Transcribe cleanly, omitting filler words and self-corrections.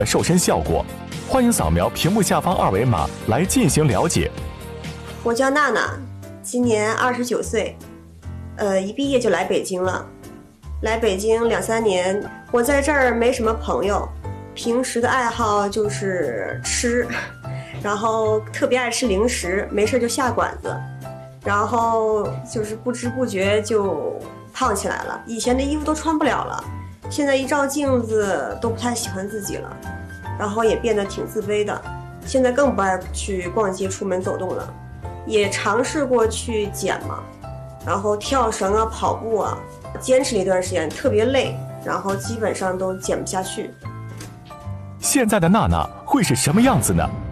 瘦身效果，欢迎扫描屏幕下方二维码来进行了解。 我叫娜娜，今年29岁，一毕业就来北京了。来北京2、3年，我在这儿没什么朋友，平时的爱好就是吃，然后特别爱吃零食，没事就下馆子，然后就是不知不觉就胖起来了。以前的衣服都穿不了了，现在一照镜子都不太喜欢自己了，然后也变得挺自卑的。现在更不爱去逛街、出门走动了，也尝试过去减嘛，然后跳绳啊、跑步啊，坚持了一段时间，特别累，然后基本上都减不下去。 现在的娜娜会是什么样子呢？